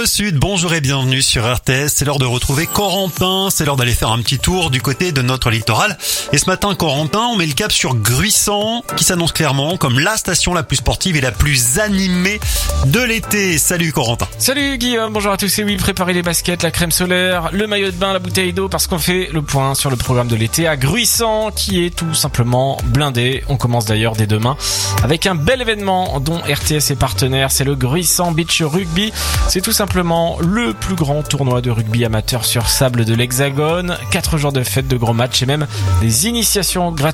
le sud, bonjour et bienvenue sur RTS. C'est l'heure de retrouver Corentin, c'est l'heure d'aller faire un petit tour du côté de notre littoral. Et ce matin, Corentin, on met le cap sur Gruissant, qui s'annonce clairement comme la station la plus sportive et la plus animée de l'été. Salut Corentin. Salut Guillaume, bonjour à tous. Et oui, préparez les baskets, la crème solaire, le maillot de bain, la bouteille d'eau, parce qu'on fait le point sur le programme de l'été à Gruissant, qui est tout simplement blindé. On commence d'ailleurs dès demain avec un bel événement dont RTS est partenaire, c'est le Gruissant Beach Rugby. C'est tout simplement le plus grand tournoi de rugby amateur sur sable de l'Hexagone. 4 jours de fête, de gros matchs et même des initiations gratuites